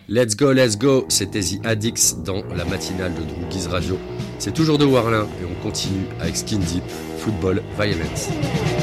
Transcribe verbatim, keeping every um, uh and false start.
Let's go, let's go, c'était The Addicts dans la matinale de Droogies Radio. C'est toujours de Warlin et on continue avec Skin Deep, Football Violence.